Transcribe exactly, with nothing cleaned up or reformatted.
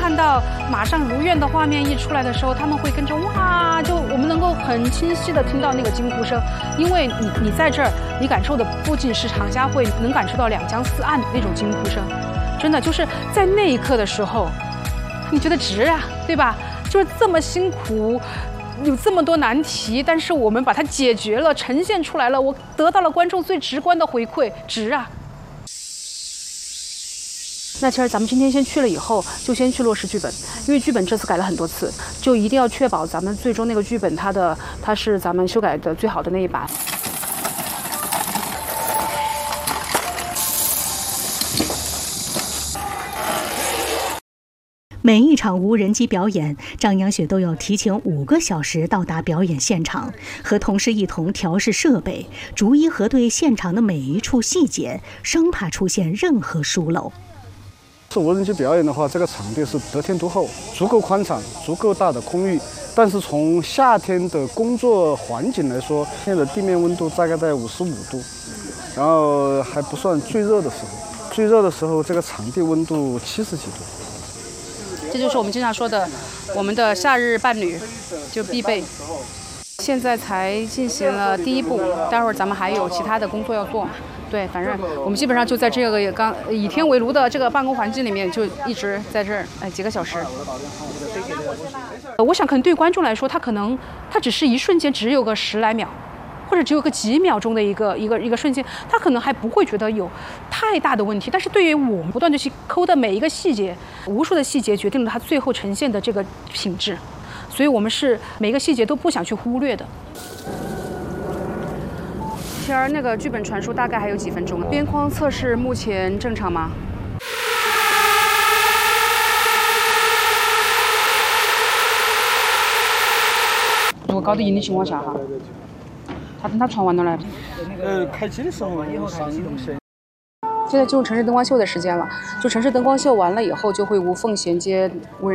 看到马上如愿的画面一出来的时候，他们会跟着哇，就我们能够很清晰的听到那个惊呼声，因为你你在这儿，你感受的不仅是长嘉汇，能感受到两江四岸的那种惊呼声，真的就是在那一刻的时候，你觉得值啊，对吧？就是这么辛苦。有这么多难题，但是我们把它解决了，呈现出来了，我得到了观众最直观的回馈，值啊！那其实咱们今天先去了以后，就先去落实剧本，因为剧本这次改了很多次，就一定要确保咱们最终那个剧本它的它是咱们修改的最好的那一版。 每一场无人机表演，张阳雪都要提前五个小时到达表演现场，和同事一同调试设备，逐一核对现场的每一处细节，生怕出现任何疏漏。 是无人机表演的话，这个场地是得天独厚，足够宽敞，足够大的空域。但是从夏天的工作环境来说，现在的地面温度大概在五十五度，然后还不算最热的时候。最热的时候，这个场地温度七十几度。 这就是我们经常说的，我们的夏日伴侣，就必备。现在才进行了第一步，待会儿咱们还有其他的工作要做。对，反正我们基本上就在这个也刚以天为炉的这个办公环境里面，就一直在这儿，哎，几个小时。我想可能对观众来说，他可能他只是一瞬间，只有个十来秒。或者只有个几秒钟的一个一个一个瞬间，他可能还不会觉得有太大的问题。但是对于我们不断的去抠的每一个细节，无数的细节决定了它最后呈现的这个品质，所以我们是每一个细节都不想去忽略的。天儿，那个剧本传输大概还有几分钟？边框测试目前正常吗？如果高低音的情况下哈。他等他传完了来。 呃，开机的时候以后上东西。 现在进入城市灯光秀的时间了，就城市灯光秀完了以后，就会无缝衔接无人。